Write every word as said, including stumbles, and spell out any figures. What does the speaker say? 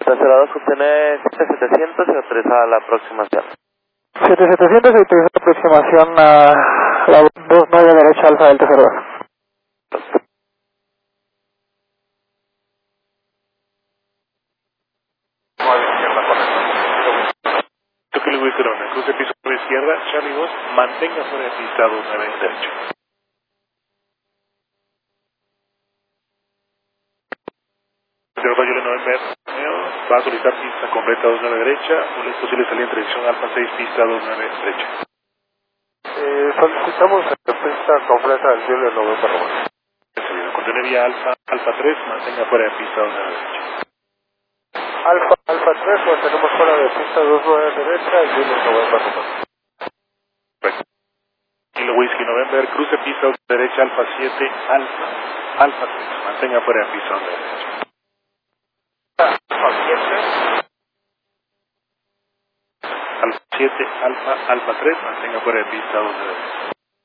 Reservador obtiene siete mil setecientos y autoriza la aproximación. siete mil setecientos y autoriza la aproximación a la dos nueve derecha alfa del tercero. Tokyo Luis Corona, cruce piso nueve izquierda, Charlie dos, mantenga fuera de pista dos nueve derecha. Reserva Juliet November, va a solicitar pista completa dos nueve derecha, una es posible salir en dirección Alfa seis, pista dos nueve derecha. Eh, solicitamos la pista completa del Juliet November Romano. Contiene vía Alfa, Alfa tres, mantenga fuera de pista dos nueve derecha. Alfa, Alfa tres, lo tenemos fuera de pista dos nueve derecha, el Juliet November Romano. Perfecto. Kilo Whisky November, cruce pista dos derecha, Alfa siete, Alfa, Alfa tres, mantenga fuera de pista dos nueve derecha. Alfa siete. Alfa siete, Alfa, Alfa tres, mantenga fuera de pista dos nueve derecha.